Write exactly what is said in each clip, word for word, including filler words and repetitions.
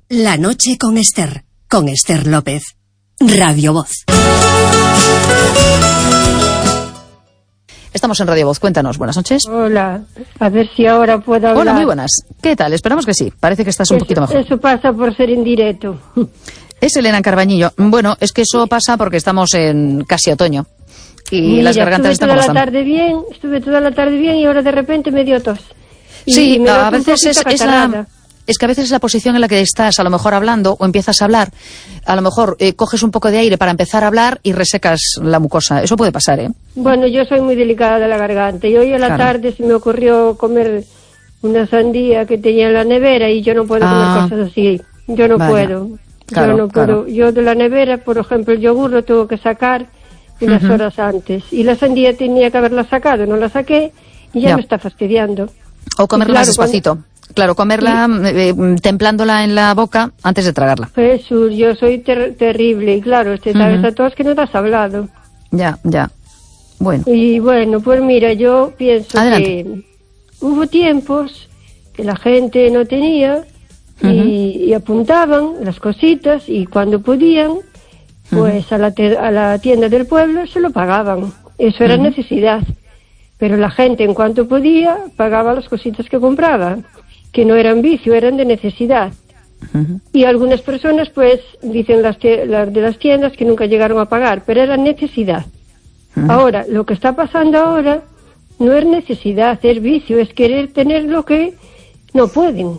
La noche con Esther, con Esther López. Radio Voz. Estamos en Radio Voz, cuéntanos, buenas noches. Hola, a ver si ahora puedo hablar. Hola, muy buenas. ¿Qué tal? Esperamos que sí, parece que estás un eso, poquito mejor. Eso pasa por ser en directo. Es Elena Carbañillo. Bueno, es que eso pasa porque estamos en casi otoño y Mira, las gargantas están como están. están. Estuve toda la tarde bien, estuve toda la tarde bien y ahora de repente me dio tos. Y, sí, y me a noto un veces es, poquito es la... catarrada. Es que a veces es la posición en la que estás a lo mejor hablando o empiezas a hablar, a lo mejor eh, coges un poco de aire para empezar a hablar y resecas la mucosa. Eso puede pasar, ¿eh? Bueno, yo soy muy delicada de la garganta y hoy a la Claro. tarde se me ocurrió comer una sandía que tenía en la nevera y yo no puedo Ah. comer cosas así. Yo no Vaya. puedo. Claro, yo no puedo. claro. Yo de la nevera, por ejemplo, el yogur lo tengo que sacar unas Ujú. horas antes. Y la sandía tenía que haberla sacado, no la saqué y ya, Ya. me está fastidiando. O comerla Y más claro, despacito. Claro, comerla eh, templándola en la boca antes de tragarla. Jesús, yo soy ter- terrible y claro, este sabes Ujú. a todos que no te has hablado. Ya, ya. Bueno. Y bueno, pues mira, yo pienso Adelante. que hubo tiempos que la gente no tenía y, Ujú. y apuntaban las cositas y cuando podían, pues a, la te- a la tienda del pueblo se lo pagaban. Eso era Ujú. necesidad. Pero la gente en cuanto podía pagaba las cositas que compraba, que no eran vicio, eran de necesidad. Ujú. Y algunas personas pues dicen las, tie- las de las tiendas que nunca llegaron a pagar, pero era necesidad. Ujú. Ahora, lo que está pasando ahora no es necesidad, es vicio, es querer tener lo que no pueden,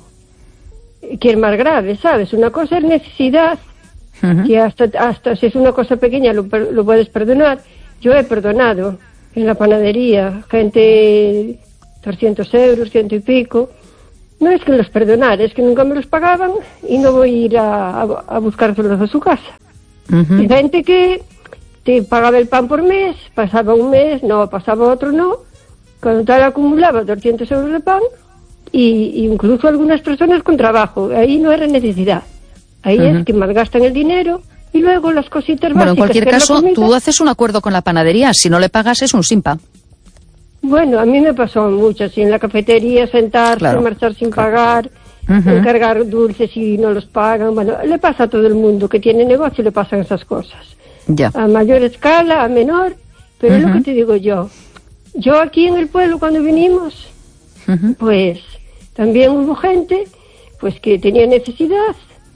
que es más grave, ¿sabes? Una cosa es necesidad, Ujú. que hasta, hasta si es una cosa pequeña lo, per- lo puedes perdonar. Yo he perdonado en la panadería, gente trescientos euros, ciento y pico. No es que los perdonara, es que nunca me los pagaban y no voy a ir a, a, a buscárselos a su casa. Ujú. Hay gente que te pagaba el pan por mes, pasaba un mes, no, pasaba otro, no. Cuando tal acumulaba doscientos euros de pan, y, y incluso algunas personas con trabajo, ahí no era necesidad. Ahí Ujú. es que malgastan el dinero y luego las cositas Bueno, en básicas, cualquier que es la caso, comida. tú haces un acuerdo con la panadería. Si no le pagas, es un simpa. Bueno, a mí me pasó mucho, así en la cafetería, sentarse, Claro, marchar sin claro. pagar, Ujú. encargar dulces y no los pagan. Bueno, le pasa a todo el mundo que tiene negocio, le pasan esas cosas. Ya. A mayor escala, a menor, pero es lo Ujú. que te digo yo. Yo aquí en el pueblo cuando vinimos, Ujú. pues también hubo gente pues que tenía necesidad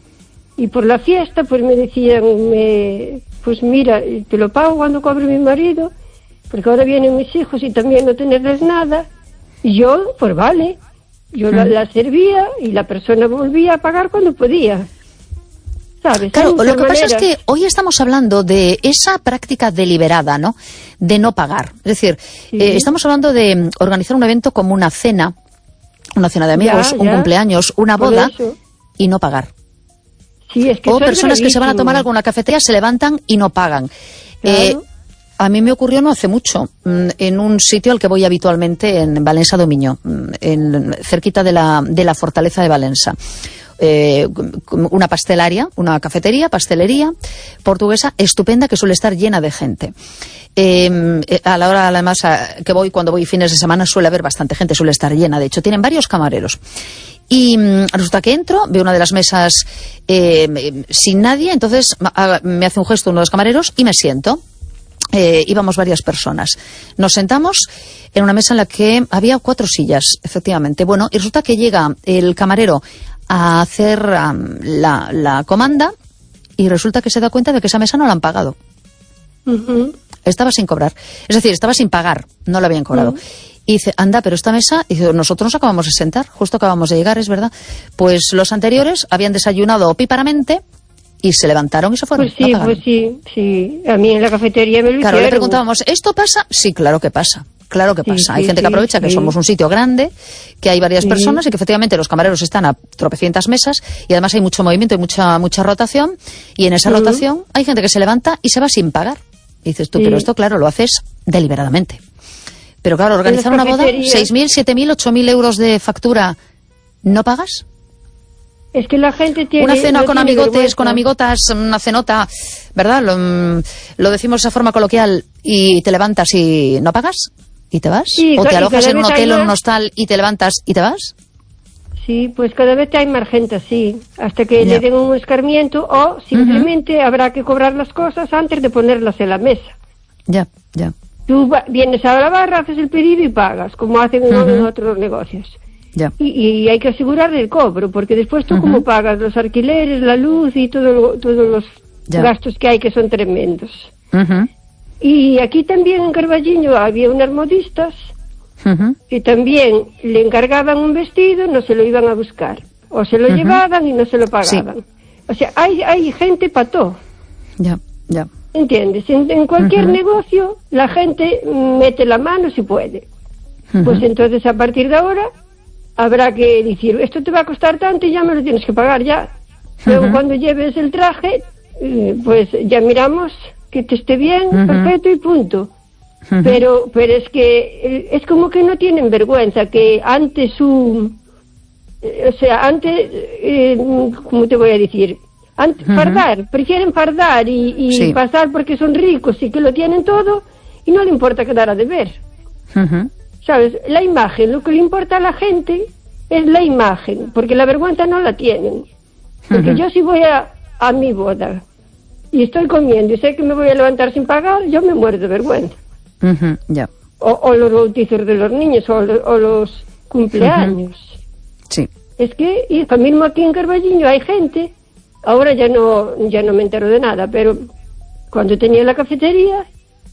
y por la fiesta pues me decían, me, pues mira, te lo pago cuando cobre mi marido, porque ahora vienen mis hijos y también no tenerles nada. Y yo, pues vale, yo la, la servía y la persona volvía a pagar cuando podía. ¿Sabes? Claro, Hay muchas lo que pasa es maneras. que hoy estamos hablando de esa práctica deliberada, ¿no? De no pagar. Es decir, Sí. eh, estamos hablando de mm, organizar un evento como una cena, una cena de amigos, Ya, un ya. cumpleaños, una Por boda, eso. y no pagar. Sí, es que O eso es personas que se van a tomar gravísimo. algo en una cafetería, se levantan y no pagan. Eh, Claro. a mí me ocurrió no hace mucho, mm, en un sitio al que voy habitualmente, en Valensa Domiño, mm, en, cerquita de la, de la fortaleza de Valensa. Eh, una pastelaria, una cafetería, pastelería portuguesa estupenda que suele estar llena de gente. Eh, a la hora, además, a, que voy, cuando voy fines de semana, suele haber bastante gente, suele estar llena. De hecho, tienen varios camareros. Y mm, resulta que entro, veo una de las mesas eh, sin nadie, entonces a, me hace un gesto uno de los camareros y me siento. Eh, íbamos varias personas. Nos sentamos en una mesa en la que había cuatro sillas, efectivamente. Bueno, y resulta que llega el camarero a hacer um, la, la comanda y resulta que se da cuenta de que esa mesa no la han pagado. Ujú. Estaba sin cobrar. Es decir, estaba sin pagar, no la habían cobrado. Mm. Y dice, anda, pero esta mesa, y dice, nosotros nos acabamos de sentar, justo acabamos de llegar, es verdad. Pues los anteriores habían desayunado opíparamente y se levantaron y se fueron. Pues sí, no pagaron. pues sí, sí. A mí en la cafetería me lo Claro, le hicieron. preguntábamos, ¿esto pasa? Sí, claro que pasa. Claro que Sí, pasa. Hay sí, gente que sí, aprovecha que sí. somos un sitio grande, que hay varias Sí. personas y que efectivamente los camareros están a tropecientas mesas y además hay mucho movimiento y mucha mucha rotación y en esa Ujú. rotación hay gente que se levanta y se va sin pagar. Y dices tú, Sí. pero esto claro, lo haces deliberadamente. Pero claro, organizar En una las boda, cafeterías- seis mil, siete mil, ocho mil euros de factura, ¿no pagas? Es que la gente tiene... Una cena no con tiene amigotes, vergüenza. con amigotas, una cenota, ¿verdad? Lo, mm, lo decimos de esa forma coloquial y te levantas y no pagas y te vas. Sí, o te ca- y alojas cada en un vez hay hotel o en un más. hostal y te levantas y te vas. Sí, pues cada vez hai máis gente así, hasta que Ya. le den un escarmiento o simplemente uh-huh. habrá que cobrar las cosas antes de ponerlas en la mesa. Ya, ya. Tú va, vienes a la barra, haces el pedido y pagas, como hacen uh-huh. en otros negocios. Ya. Y, y hay que asegurar el cobro, porque después tú uh-huh. como pagas los alquileres, la luz y todo lo, todos los ya. gastos que hay, que son tremendos. Uh-huh. Y aquí también en Carballiño había unas modistas uh-huh. que también le encargaban un vestido, no se lo iban a buscar, o se lo uh-huh. llevaban y no se lo pagaban. Sí. O sea, hay, hay gente para todo. Ya, ya. ¿Entiendes? En, en cualquier uh-huh. negocio la gente mete la mano si puede. Uh-huh. Pues entonces a partir de ahora habrá que decir, esto te va a costar tanto y ya me lo tienes que pagar ya. Luego uh-huh. cuando lleves el traje, pues ya miramos que te esté bien, uh-huh. perfecto y punto. Uh-huh. Pero pero es que es como que no tienen vergüenza, que antes su... O sea, antes, eh, ¿cómo te voy a decir? Antes, uh-huh. fardar, prefieren fardar y, y sí. pasar porque son ricos y que lo tienen todo y no le importa quedar a deber. Uh-huh. ¿Sabes? La imagen, lo que le importa a la gente es la imagen, porque la vergüenza no la tienen. Porque uh-huh. yo si voy a, a mi boda y estoy comiendo y sé que me voy a levantar sin pagar, yo me muero de vergüenza. Uh-huh. Yeah. O, o los bautizos de los niños o, lo, o los cumpleaños. Uh-huh. Sí. Es que, y mismo aquí en Carballiño hay gente, ahora ya no, ya no me entero de nada, pero cuando tenía la cafetería,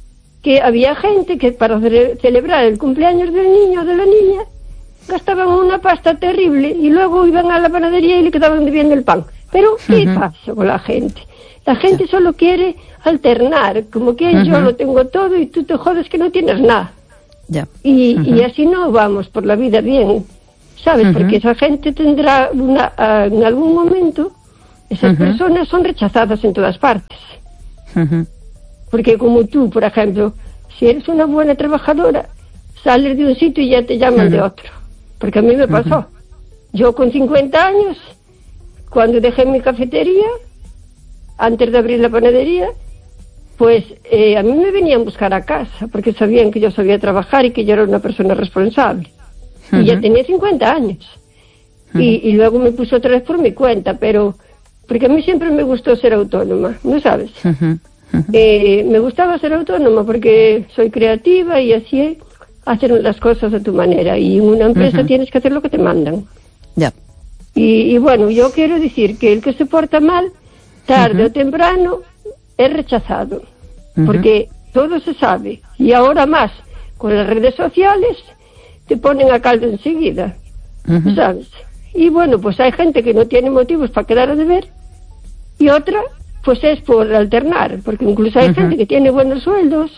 que había gente que para cele- celebrar el cumpleaños del niño o de la niña gastaban una pasta terrible y luego iban a la panadería y le quedaban debiendo el pan. Pero ¿qué uh-huh. pasa con la gente? La gente yeah. solo quiere alternar, como que uh-huh. yo lo tengo todo y tú te jodes que no tienes nada. Yeah. Y, uh-huh. y así no vamos por la vida bien, ¿sabes? Uh-huh. Porque esa gente tendrá una, uh, en algún momento, esas uh-huh. personas son rechazadas en todas partes. Uh-huh. Porque como tú, por ejemplo, si eres una buena trabajadora, sales de un sitio y ya te llaman uh-huh. de otro. Porque a mí me pasó. Uh-huh. Yo con cincuenta años, cuando dejé mi cafetería, antes de abrir la panadería, pues eh, a mí me venían a buscar a casa, porque sabían que yo sabía trabajar y que yo era una persona responsable. Uh-huh. Y ya tenía cincuenta años. Uh-huh. Y, y luego me puse otra vez por mi cuenta, pero... Porque a mí siempre me gustó ser autónoma, ¿no sabes? Uh-huh. Uh-huh. Eh, me gustaba ser autónoma porque soy creativa y así hacer las cosas a tu manera. Y en una empresa uh-huh. tienes que hacer lo que te mandan. Ya. Yeah. Y, y bueno, yo quiero decir que el que se porta mal, tarde uh-huh. o temprano, es rechazado. Uh-huh. Porque todo se sabe. Y ahora más, con las redes sociales, te ponen a caldo enseguida. Uh-huh. ¿Sabes? Y bueno, pues hay gente que no tiene motivos para quedar a deber. Y otra... pues es por alternar, porque incluso hay uh-huh. gente que tiene buenos sueldos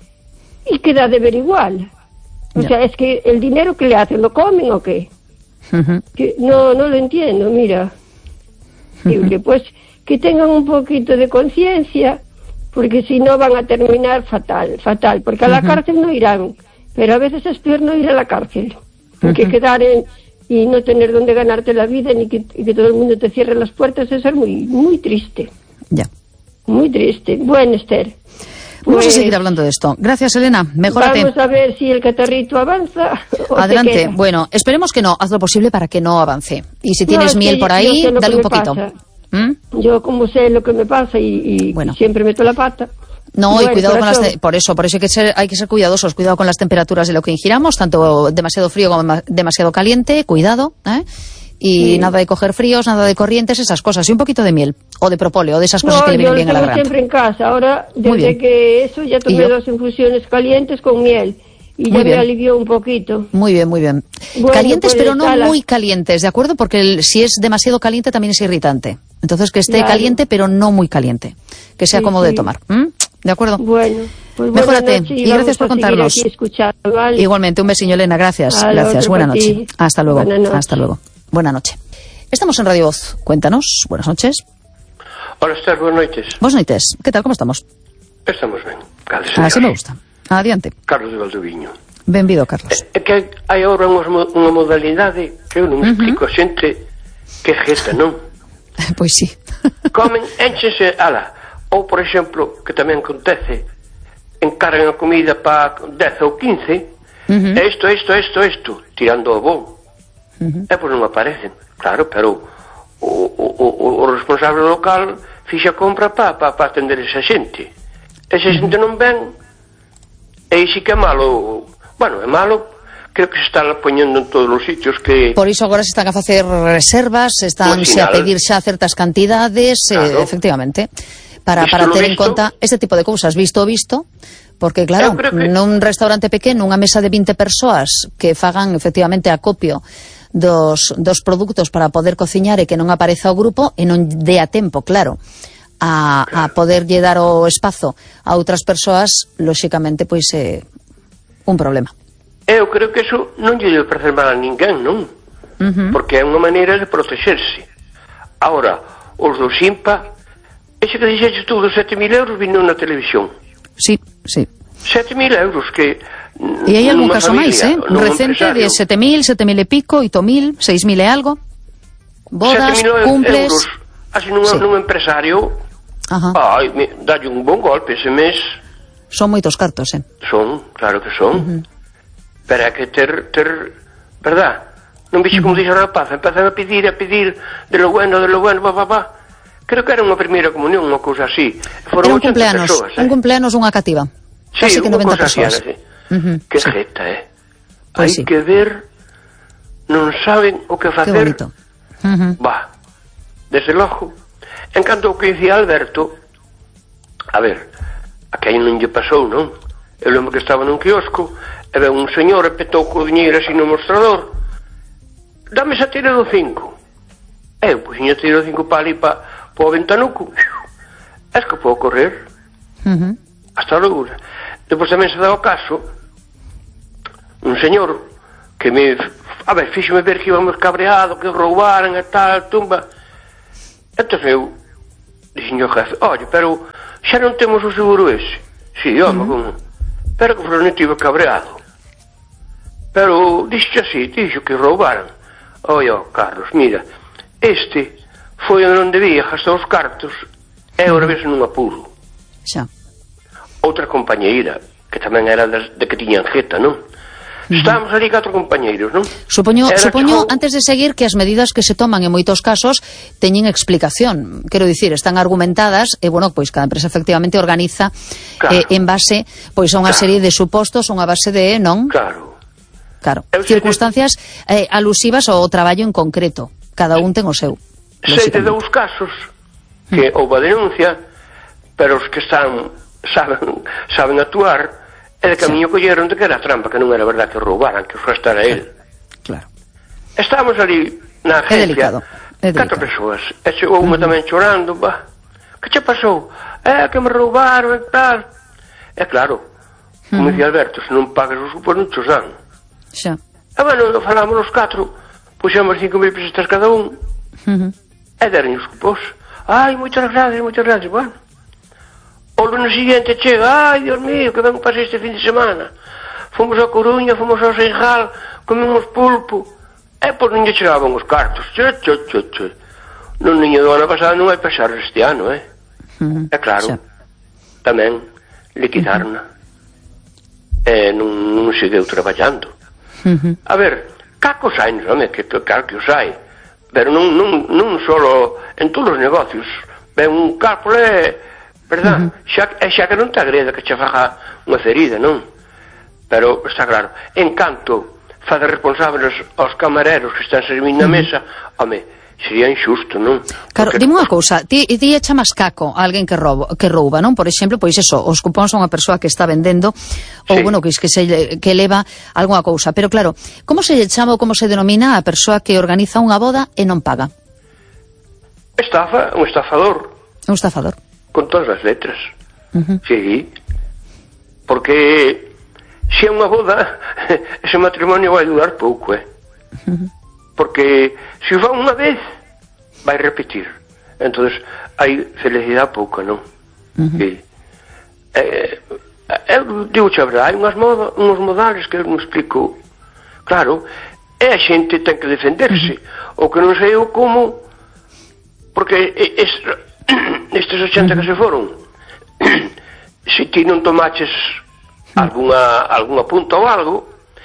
y que da de ver igual. O yeah. sea, es que el dinero que le hacen, ¿lo comen o qué? Uh-huh. Que no, no lo entiendo, mira. Uh-huh. Que pues que tengan un poquito de conciencia, porque si no van a terminar fatal, fatal, porque a la uh-huh. cárcel no irán, pero a veces es peor no ir a la cárcel, porque uh-huh. quedar en... y no tener donde ganarte la vida ni que, y que todo el mundo te cierre las puertas es ser muy, muy triste. Ya. Muy triste. Bueno, Esther. Vamos pues, a seguir hablando de esto. Gracias, Elena. Mejórate. Vamos a ver si el catarrito avanza. O adelante. Bueno, esperemos que no. Haz lo posible para que no avance. Y si tienes no, miel yo, por ahí, dale un poquito. ¿Mm? Yo como sé lo que me pasa y, y bueno. siempre meto la pata. No, bueno, y cuidado con eso... las... Te- por eso, por eso hay que ser, hay que ser cuidadosos. Cuidado con las temperaturas de lo que ingiramos, tanto demasiado frío como demasiado caliente. Cuidado, ¿eh? Y sí. nada de coger fríos, nada de corrientes, esas cosas. Y un poquito de miel, o de propóleo, de esas cosas no, que le vienen bien a la garganta. garganta. Siempre en casa. Ahora, desde que eso, ya tomé dos infusiones calientes con miel. Y ya me alivió un poquito. Muy bien, muy bien. Bueno, calientes, pues, pero no sala. muy calientes, ¿de acuerdo? Porque el, si es demasiado caliente también es irritante. Entonces, que esté claro. caliente, pero no muy caliente. Que sea sí, cómodo sí. de tomar. ¿Mm? ¿De acuerdo? Bueno, pues mejórate. Noche, y, y gracias por contarnos. ¿Vale? Igualmente, un besillo, Elena. Gracias. A gracias. Buena noche. Ti. Hasta luego. Noche. Hasta luego. Buena noche. Estamos en Radio Voz. Cuéntanos. Buenas noches. Hola, Esther. Buenas noches. Buenas noches. ¿Qué tal? ¿Cómo estamos? Estamos ben. Así me gusta. Adiante. Carlos de Valdoviño. Benvido, Carlos. É que hai agora unha modalidade que eu non me explico a xente que gesta, non? Pois sí. Comen, énchense, ala. Ou, por exemplo, que tamén acontece, encargan a comida para dez ou quince, uh-huh. isto, isto, isto, isto, tirando o bon. Uh-huh. E pois non aparecen, claro, pero o, o, o, o responsable local fixa compra para pa, pa atender esa xente. Esa xente non ven, e aí sí que é malo. Bueno, é malo, creo que se están poñendo en todos os sitios que... Por iso agora se están a facer reservas, estánse a pedir xa certas cantidades, claro. eh, efectivamente, para, para ter en conta este tipo de cousas, visto o visto, porque claro, que... nun restaurante pequeno, unha mesa de vinte persoas que fagan efectivamente acopio dos, dos produtos para poder cociñar e que non apareza o grupo e non dé a tempo, claro, a, claro. a poderlle dar o espazo a outras persoas, lóxicamente, pois é un problema. Eu creo que eso non lle debe parecer mal a ninguén, non? Uh-huh. Porque é unha maneira de protexerse. Ahora, os do Simpa, ese que dixeches tú dos sete mil euros vino na televisión. Sí, sí. sete mil euros que... E hai algún caso máis, eh? Recente de sete mil, sete mil e pico, oito mil, seis mil e algo. Bodas, cumples... euros, así nun, sí. nun empresario, Ajá. ai, dalle un bon golpe ese mes. Son moitos cartos, eh? Son, claro que son. Uh-huh. Pero hai que ter, ter, verdad? Non vixe como dixe a rapaz, empezan a pedir, a pedir, de lo bueno, de lo bueno, pa, pa, pa. Creo que era unha primeira comunión, unha cousa así. Foron era un cumpleanos, persoas, eh? un cumpleanos, unha cativa. Sí, casi que noventa persoas. Así, uh-huh. Que sí. Jeta, eh? Pues hai sí. que ver, non saben o que facer. Que bonito. Uh-huh. Va, desde logo. En canto ao que dicía Alberto, a ver, a que aí non lle pasou, non? Eu lembro que estaba nun quiosco, e ve un señor e petou co diñeiro así no mostrador. Dame esa tira do cinco. Eu, pois, iña tira do cinco para ali, para o ventanuco. Es que podo correr. Uh-huh. Hasta logo. Depois tamén se dá o caso, un señor que me, a ver, fíxome ver que íbamos cabreado, que roubaran e tal, tumba. Entón eu dixen ao jefe, oye, pero xa non temos o seguro ese. Si, home, uh-huh. como... pero que non tive cabreado. Pero dixo así, dixo que roubaran. Oye, oh, Carlos, mira, este foi onde debía gastar os cartos e agora ves nun apuro. Xa. Outra compañeira, que tamén era de, de que tiñan jeta, non? Uh-huh. Estábamos ali catro compañeiros, non? Supoño, supoño chou... antes de seguir, que as medidas que se toman en moitos casos teñen explicación. Quero dicir, están argumentadas e, bueno, pois cada empresa efectivamente organiza claro. eh, en base pois a unha claro. serie de supostos, unha base de, non? Claro. Claro. Eu circunstancias eh, alusivas ao traballo en concreto. Cada un ten o seu. Sei de dous casos que uh-huh. houve a denuncia, pero os que están saben, saben actuar, e de camiño sí. colleron de que era trampa, que non era verdad que roubaran, que foi estar a él. Claro. Estábamos ali na agencia, é delicado. É delicado. catro persoas, e chegou unha uh-huh. tamén chorando, bah, que che pasou? É que me roubaron e tal. É claro, como uh-huh. dicía Alberto, se non pagas os cupos non chos dan. Xa. E bueno, falamos os catro, puxemos cinco mil pesetas cada un, uh-huh. e deron os cupos. Ai, moitas gracias, moitas gracias, bueno. O lunes siguiente chega, ai, Dios mío, que vengo pasar este fin de semana. Fomos a Coruña, fomos ao Seixal, comemos pulpo. E por non lle chegaban os cartos. Che, che, che, che. Non niño do ano pasado non hai pasar este ano, eh? Uh-huh. É claro, Xa. tamén liquidarna. Uh-huh. E non, non segueu traballando. Uh-huh. A ver, cacos hai, non é? Que claro que os hai. Pero non, non, non solo en todos os negocios. Ben un cálculo é... verdad? Uh-huh. Xa, é xa que non te agreda que che faga unha ferida, non? Pero está claro, en canto fa de responsables aos camareros que están servindo na mesa, home, sería injusto, non? Claro, porque... dime unha cousa, ti, ti chamas caco a alguén que rouba, que rouba, non? Por exemplo, pois eso, os cupóns son a persoa que está vendendo ou, sí. bueno, que, que, se, que leva algunha cousa. Pero claro, como se lle chama ou como se denomina a persoa que organiza unha boda e non paga? Estafa, un estafador. Un estafador. Con todas as letras. Uh-huh. Sí. Porque se é unha boda, ese matrimonio vai durar pouco, eh? Uh-huh. Porque se o fa unha vez, vai repetir. Entonces hai felicidade pouca, non? Uh-huh. Sí. Eh, eu digo a verdade, hai unhas moda, uns modales que eu non explico. Claro, e a xente ten que defenderse. Uh-huh. O que non sei eu como, porque es, estes ochenta que se foron, se ti non tomaches algunha, algunha punta ou algo,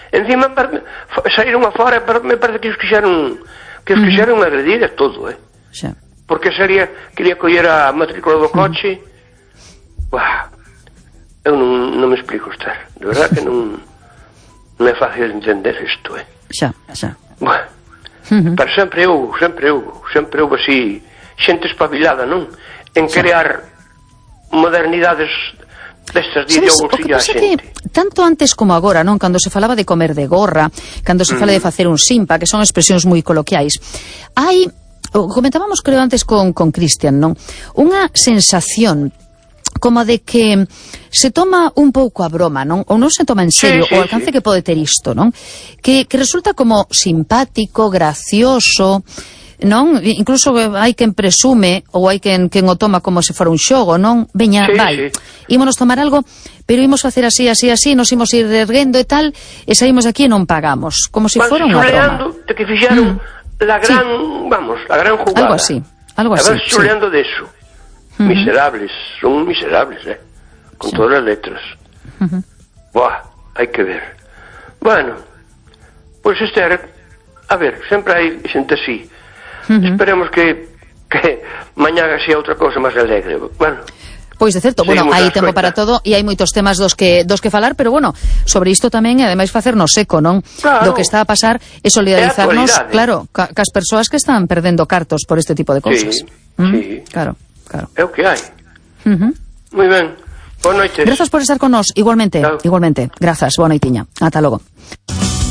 Encima saíron afora, me parece que os quixeron que os quixeron uh -huh. agredir a todo, eh? Xa. Porque sería, quería coller a matrícula do coche. Uh -huh. Buah, eu non, non me explico estar. De verdad que non, non é fácil de entender isto, eh? Xa, xa. Buah, uh -huh. Pero sempre houve, sempre houve, sempre houve así xente espabilada, non? En crear modernidades destas de ideoloxía a xente. Que, tanto antes como agora, non? Cando se falaba de comer de gorra, cando se fala mm. de facer un simpa, que son expresións moi coloquiais, hai, comentábamos creo antes con, con Cristian, non? Unha sensación como de que se toma un pouco a broma, non? Ou non se toma en serio sí, sí, o alcance sí. que pode ter isto, non? Que, que resulta como simpático, gracioso, non? Incluso hai quen presume ou hai quen, quen o toma como se fora un xogo, non? Veña, sí, vai, sí. ímonos tomar algo, pero imos facer así, así, así, nos imos ir erguendo e tal, e saímos aquí e non pagamos, como se fora unha broma. De que fixeron mm. la gran, sí. vamos, la gran jugada. Algo así, algo así. A ver, xuleando sí. de eso. Uh -huh. Miserables, son miserables, eh? Con sí. todas as letras. Uh -huh. Buah, hai que ver. Bueno, pois pues este, a ver, sempre hai xente así. Uh -huh. Esperemos que, que mañá sea outra cousa máis alegre. Bueno, pois de certo, bueno, hai tempo para todo e hai moitos temas dos que dos que falar, pero bueno, sobre isto tamén e ademais facernos eco, non? Claro. Do que está a pasar e solidarizarnos, é claro, ca, cas persoas que están perdendo cartos por este tipo de cousas. Sí, ¿Mm? sí. Claro, claro. É o que hai. Uh -huh. Moi ben. Boa noite. Grazas por estar con nós, igualmente, claro. igualmente. Grazas, boa noitiña. Ata logo.